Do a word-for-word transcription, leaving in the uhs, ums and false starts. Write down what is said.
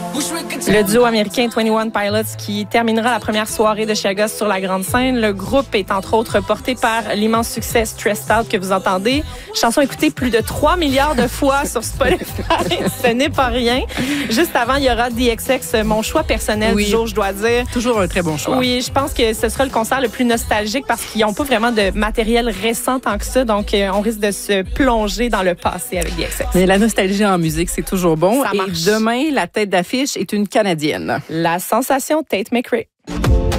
Le duo américain vingt et un Pilots qui terminera la première soirée de Chiaga sur la grande scène. Le groupe est entre autres porté par l'immense succès Stressed Out que vous entendez. Chanson écoutée plus de trois milliards de fois sur Spotify. Ce n'est pas rien. Juste avant, il y aura D X X, mon choix personnel oui. du jour, je dois dire. Toujours un très bon choix. Oui, je pense que ce sera le concert le plus nostalgique parce qu'ils n'ont pas vraiment de matériel récent tant que ça. Donc, euh, on risque de se plonger dans le passé avec D X X. Mais la nostalgie en musique, c'est toujours bon. Ça Et marche. demain, la tête d'affiche est une Canadienne. La sensation Tate McRae.